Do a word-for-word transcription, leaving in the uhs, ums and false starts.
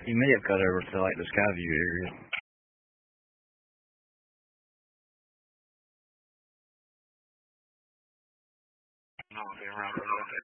He may have cut over to like the Skyview area. No, they're around for nothing.